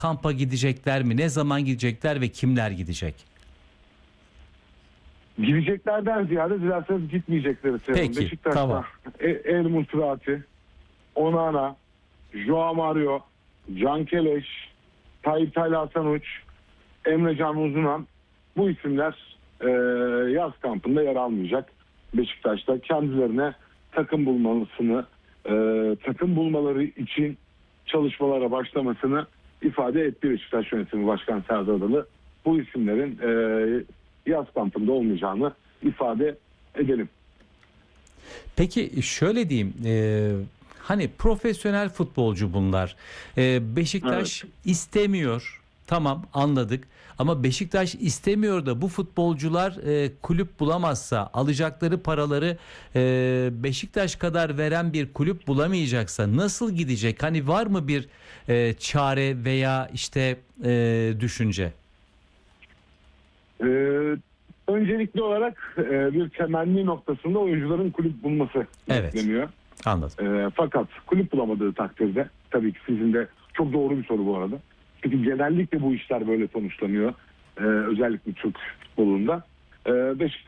kampa gidecekler mi? Ne zaman gidecekler ve kimler gidecek? Gideceklerden ziyade dilerseniz gitmeyecekleri söylüyorum. Peki, Beşiktaş'ta tamam. El Musrati, Onana, Joao Mario, Can Keleş, Tayyip Hasan Uç, Emre Can Uzunan, bu isimler yaz kampında yer almayacak. Beşiktaş'ta kendilerine takım bulmaları için çalışmalara başlamasını ifade etti Beşiktaş Yönetimi Başkanı Serdar Adalı. Bu isimlerin yaz kampında olmayacağını ifade edelim. Peki şöyle diyeyim, hani profesyonel futbolcu bunlar. Beşiktaş istemiyor, tamam, anladık, ama Beşiktaş istemiyor da bu futbolcular kulüp bulamazsa, alacakları paraları Beşiktaş kadar veren bir kulüp bulamayacaksa nasıl gidecek? Hani var mı bir çare veya işte düşünce? Öncelikli olarak bir temenni noktasında oyuncuların kulüp bulması bekleniyor. Anladım. Fakat kulüp bulamadığı takdirde, tabii ki sizin de çok doğru bir soru bu arada. Çünkü genellikle bu işler böyle sonuçlanıyor. Özellikle Türk futbolunda. Beşiktaş